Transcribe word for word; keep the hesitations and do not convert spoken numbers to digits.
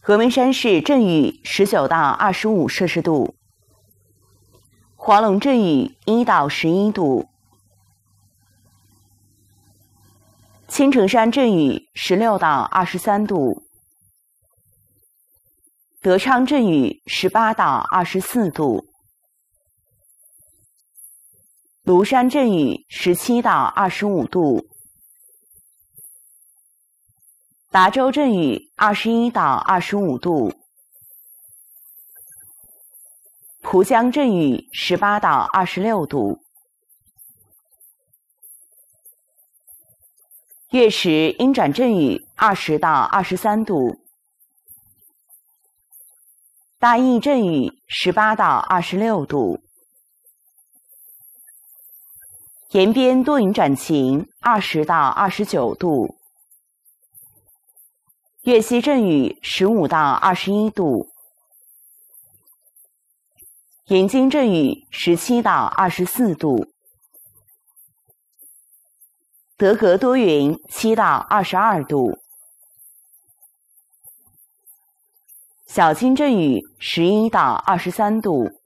峨眉山市阵雨十九到二十五摄氏度，黄龙阵雨一到十一度，青城山阵雨十六到二十三度，德昌阵雨十八到二十四度，庐山阵雨十七到二十五度，达州阵雨二十一到二十五度，蒲江阵雨十八到二十六度，月石阴转阵雨二十到二十三度，大邑阵雨十八到二十六度，延边多云转晴二十到二十九度，岳西阵雨十五到二十一度，延津阵雨十七到二十四度，德格多云七到二十二度，小金阵雨十一到二十三度，